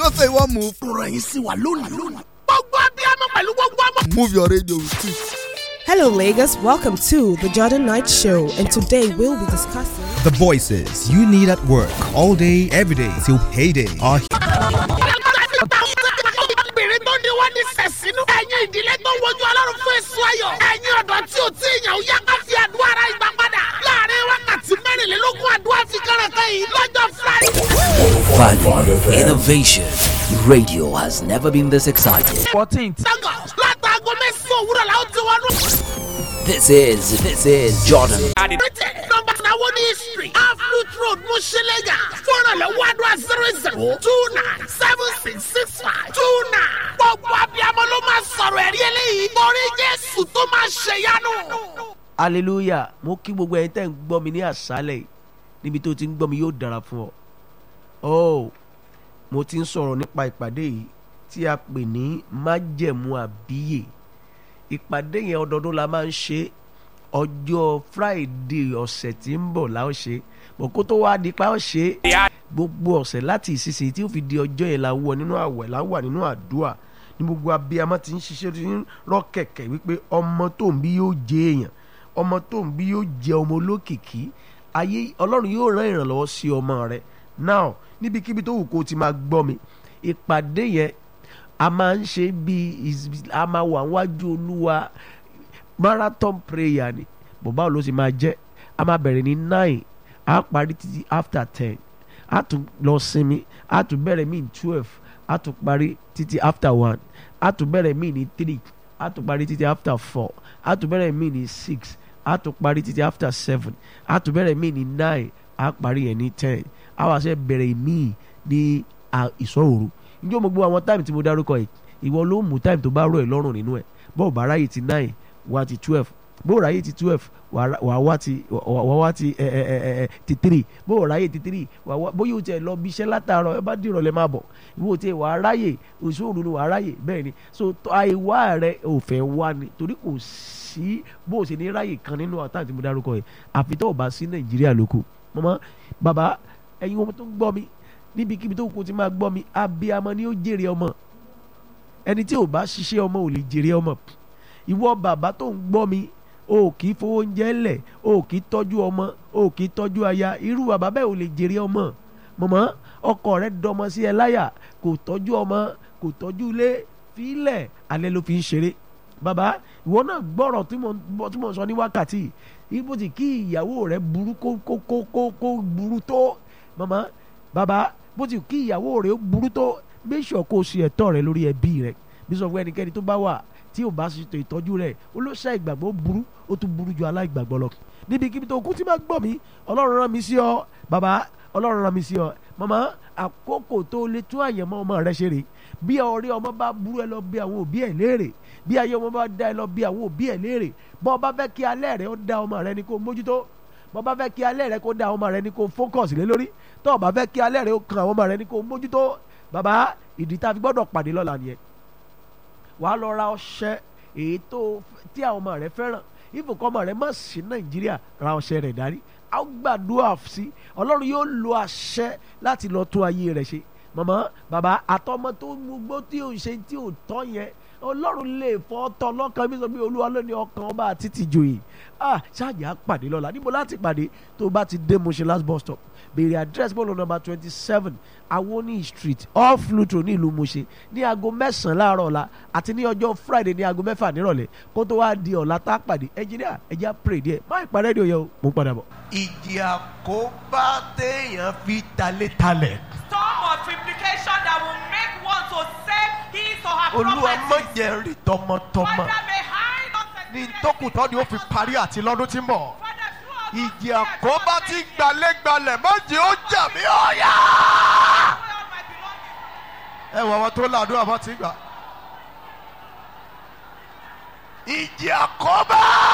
Don't say one move. Move your radio with it. Hello, Lagos. Welcome to the Jordan Knight Show, and today we'll be discussing the voices you need at work all day, every day till payday are here. Value, innovation. Radio has never been this exciting. 14th. This is Jordan. Hallelujah. Mo kí gbogbo ẹ̀yin tẹ́ ń gbọ́ mi ní àṣálẹ́ níbi tó ti ń gbọ́ mi yóò dára fún ọ. Oh, mo ti ń sọ̀rọ̀ nípa ìpàdé yìí tí a pè ní májẹ̀mú àbíyè. Ìpàdé yẹn ọdọọdún la máa ń ṣe, ọjọ́ Friday ọ̀sẹ̀ tí ń bọ̀ la ó ṣe. Bọ̀ kó tó wá di pa ó ṣe gbogbo ọ̀sẹ̀ láti ìsinsìnyí tí ó fi di ọjọ́ yẹn la wọ nínú àwẹ̀ la wà nínú àdúrà ní gbogbo abiyamọ ti ń ṣiṣẹ́ tí ń rọ́ kẹ̀kẹ́ wípé ọmọ tó ń bí yóò jẹ èèyàn, ọmọ tó ń bí yóò jẹ ọmọ olókìkí, ayé Ọlọ́run yóò rán ìrànlọ́wọ́ sí ọmọ rẹ. Now níbikíbi tó wù kó o ti máa gbọ́ mi, ìpàdé yẹn a máa ń ṣe a máa wà wájú Olúwa marathon prayer ni. Bọ̀bá ló sì máa jẹ́, a máa bẹ̀rẹ̀ ní 9 a parí títí after 10, a tún lọ sinmi, a tún bẹ̀rẹ̀ mí ní 12, a tún parí títí after 1, a tún bẹ̀rẹ̀ mí ní 3, a tún parí títí after 4, a tún bẹ̀rẹ̀ mí ní 6, a tún parí títí after 7, a tún bẹ̀rẹ̀ mí ní 9, a parí ẹ̀ ní 10, a wá ṣe bẹ̀rẹ̀ mí ní ìṣọ́òru. Ǹjẹ́ mo gbọ́ àwọn táìmù tí mo dárúkọ yìí, ìwọ ló mú táìmù tó bá rọ̀ ẹ́ lọ́rùn nínú ẹ̀. Bọ́ọ̀ bá ráyè ti 9 wá ti 12, bó ráyè ti 12 wà wá ti 3, bó ráyè ti 3 wà wá bóyá o tiẹ̀ lọ bí iṣẹ́ látàárọ̀ ẹ bá dìrọ̀ lẹ́ máa bọ̀, ìwọ tiẹ̀ wà ráyè òṣòro ni wà ráyè bẹ́ẹ̀ ni. So àìwá rẹ ò fẹ́ wá ni torí kò sí bó o ṣe ní ráyè kan nínú àtàwọn tí mo dárúkọ yìí àfi tó o bá sí Nàìjíríà lóko. Màmá bàbá ẹ̀yin ọmọ tó ń gbọ́ mi níbikíbi tó kù ti máa gbọ́ mi, abiyamọ ni ó jèrè ọmọ, ẹni tí ò bá ṣiṣẹ́ ọmọ ò lè jèrè ọmọ. Ìwọ bàbá tó ń gbọ́ mi, o kì í fowó oúnjẹ lẹ̀, o kì í tọ́jú ọmọ, o kì í tọ́jú aya, irú bàbá bẹ́ẹ̀ ò lè jèrè ọmọ. Màmá ọkọ rẹ dọmọ sí ẹ láyà, kò tọ́jú ọmọ, kò tọ́jú ilé, fílẹ̀ alẹ́ ló fi ń ṣeré. Bàbá ìwọ náà gbọ́rọ̀ tí mo sọ ní wákàtí ibo tí kí ìyàwó rẹ burú kó burú tó. Màmá bàbá bó ti kí ìyàwó rẹ burú tó, make sure kó o ṣe ẹ̀tọ́ rẹ lórí ẹbí rẹ. Bí sọ fún ẹnikẹ́ni tó bá wà tí ò bá ṣètò ìtọ́jú rẹ̀, olóṣà ìgbàgbọ́ burú, ó tún burú ju aláìgbàgbọ́ lọ. Níbikíbi tó kú tí máa gbọ́ mi, Ọlọ́run rán mi sí ọ bàbá, Ọlọ́run rán mi sí ọ màmá. Àkókò tó lè tún àyẹ̀mọ́ ọmọ rẹ ṣe rè. Bí ọ̀rẹ́ ọmọ bá burú ẹ lọ bí àwọn òbí ẹ léèrè, bí ayé ọmọ bá dá ẹ lọ bí àwọn òbí ẹ léèrè. Bọ́ bá fẹ́ kí alẹ́ rẹ ó dá ọmọ rẹ ni kó mójútó, bọ́ bá fẹ́ kí alẹ́ rẹ kó dá ọmọ rẹ ni kó fókọ̀sì lé lórí, tó bá fẹ́ kí alẹ́ rẹ ó kan àwọn ọmọ rẹ ni kó mójútó. Bàbá ìdí tá a fi gbọ́dọ̀ pàdé lọ́la nìyẹn. Wàá lọ ra ọṣẹ èyí tí àwọn ọmọ rẹ fẹ́ràn, ìfòkọ́ ọmọ rẹ má sí Nàìjíríà, ra ọṣẹ rẹ̀ dárí. A ó gbàdúrà sí Ọlọ́run yóò lo àṣẹ láti lọ tún ayé rẹ̀ ṣe. Màmá bàbá àtọmọ tó mú gbó tí ò ń ṣe tí ò tọ́ yẹn, Ọlọ́run lè fọ́ tọ́ lọ́kàn bí sọ pé Olúwa ló ní ọkàn ọba àti tìjòyè. Ṣáàjì á pàdé lọ́la. Níbo láti pàdé? Tó bá ti dé Mushin last bus stop, béèrè address bọ́ọ̀lù number 27 Awoni Street off Lutro ní ìlú Mushin ní aago 9 láàárọ̀ ọ̀la àti ní ọjọ́ Friday ní aago 6 nírọ̀lẹ́. Kó tó wá di ọ̀la tá a pàdé, ẹnjìníà ẹjẹ́ á pray díẹ̀ má ìparí rédíò yẹn o, mo ń padà bọ̀. Ìjì àkóbá téèyàn fi talẹ̀. Storm of implication that will make one to save his or her Olúwa má property. jẹ́ rí tọmọtọmọ Father, may I not ní tókùtọ́ ni ó fi parí àti lọ́dún tí ń bọ̀. Ìjì àkóbá tí gbalẹ́gbalẹ̀ má jẹ́ ó jà mí ọ̀yà. Ẹ wọ àwọn tó làdúrà bá ti gbà. Ìjì àkóbá.